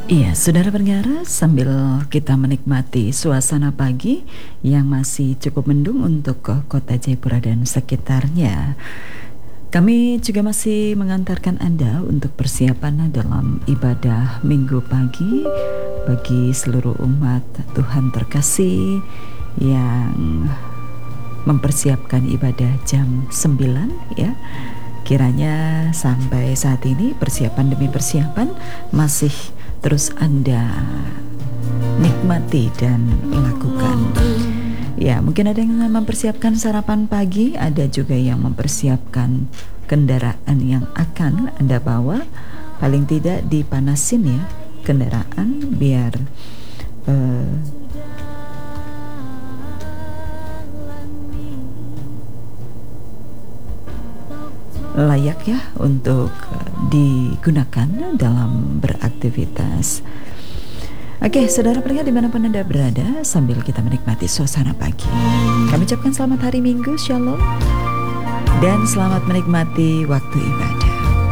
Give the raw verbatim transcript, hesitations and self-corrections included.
Iya, saudara pendengar, sambil kita menikmati suasana pagi yang masih cukup mendung untuk ke kota Jayapura dan sekitarnya, kami juga masih mengantarkan Anda untuk persiapan dalam ibadah Minggu pagi bagi seluruh umat Tuhan terkasih yang mempersiapkan ibadah jam sembilan ya. Kiranya sampai saat ini persiapan demi persiapan masih terus Anda nikmati dan lakukan. Ya, mungkin ada yang mempersiapkan sarapan pagi, ada juga yang mempersiapkan kendaraan yang akan Anda bawa. Paling tidak dipanasin ya kendaraan biar uh, layak ya untuk digunakan dalam beraktivitas. Oke, saudara pendengar dimanapun Anda berada, sambil kita menikmati suasana pagi, kami ucapkan selamat hari Minggu, Shalom, dan selamat menikmati waktu ibadah.